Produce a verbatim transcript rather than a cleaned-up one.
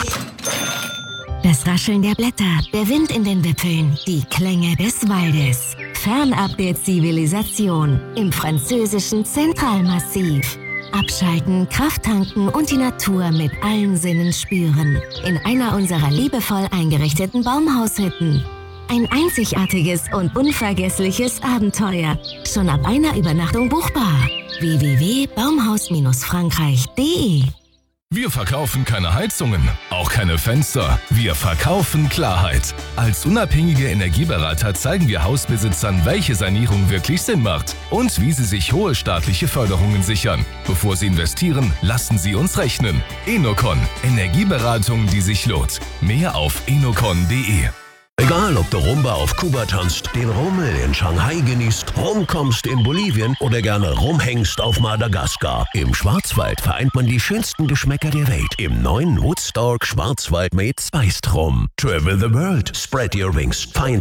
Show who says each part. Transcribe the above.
Speaker 1: Das Rascheln der Blätter, der Wind in den Wipfeln, die Klänge des Waldes. Fernab der Zivilisation im französischen Zentralmassiv. Abschalten, Kraft tanken und die Natur mit allen Sinnen spüren. In einer unserer liebevoll eingerichteten Baumhaushütten. Ein einzigartiges und unvergessliches Abenteuer. Schon ab einer Übernachtung buchbar. w w w punkt baumhaus frankreich punkt de
Speaker 2: Wir verkaufen keine Heizungen, auch keine Fenster. Wir verkaufen Klarheit. Als unabhängige Energieberater zeigen wir Hausbesitzern, welche Sanierung wirklich Sinn macht und wie sie sich hohe staatliche Förderungen sichern. Bevor sie investieren, lassen sie uns rechnen. Enocon. Energieberatung, die sich lohnt. Mehr auf enocon punkt de.
Speaker 3: Egal, ob du Rumba auf Kuba tanzt, den Rummel in Shanghai genießt, rumkommst in Bolivien oder gerne rumhängst auf Madagaskar. Im Schwarzwald vereint man die schönsten Geschmäcker der Welt im neuen Woodstock Schwarzwald mit Spiced Rum. Travel the world, spread your wings, find